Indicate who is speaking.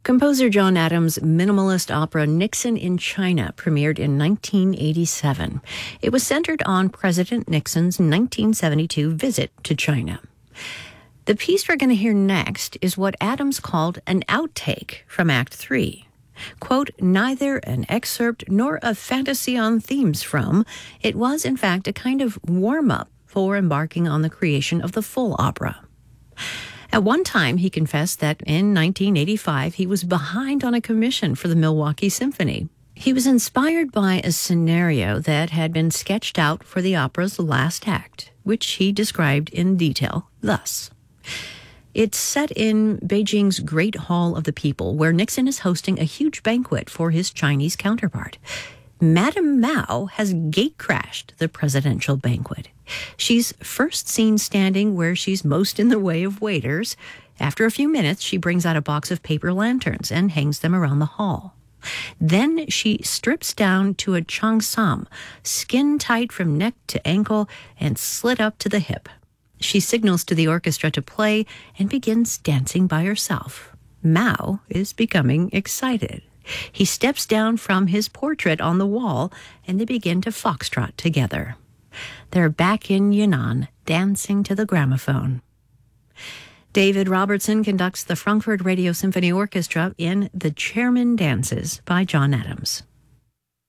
Speaker 1: Composer John Adams' minimalist opera Nixon in China premiered in 1987. It was centered on President Nixon's 1972 visit to China. The piece we're going to hear next is what Adams called an outtake from Act 3. Quote, neither an excerpt nor a fantasy on themes from. It was, in fact, a kind of warm-up for embarking on the creation of the full opera. At one time, he confessed that in 1985, he was behind on a commission for the Milwaukee Symphony. He was inspired by a scenario that had been sketched out for the opera's last act, which he described in detail thus. It's set in Beijing's Great Hall of the People, where Nixon is hosting a huge banquet for his Chinese counterpart. Madame Mao has gate-crashed the presidential banquet. She's first seen standing where she's most in the way of waiters. After a few minutes, she brings out a box of paper lanterns and hangs them around the hall. Then she strips down to a cheongsam, skin-tight from neck to ankle and slit up to the hip. She signals to the orchestra to play and begins dancing by herself. Mao is becoming excited. He steps down from his portrait on the wall, and they begin to foxtrot together. They're back in Yunnan, dancing to the gramophone. David Robertson conducts the Frankfurt Radio Symphony Orchestra in The Chairman Dances by John Adams.